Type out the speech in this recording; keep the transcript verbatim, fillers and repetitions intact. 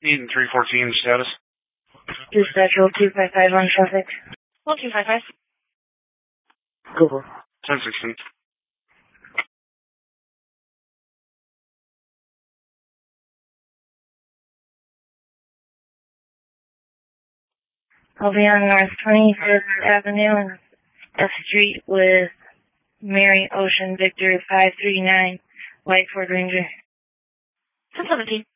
Eden three fourteen status. Dispatch roll two five five on traffic. Roll two five five. Go for ten sixteen. I'll be on North twenty-fifth Avenue and F Street with Mary Ocean Victor five three nine, White Ford Ranger. ten seventeen.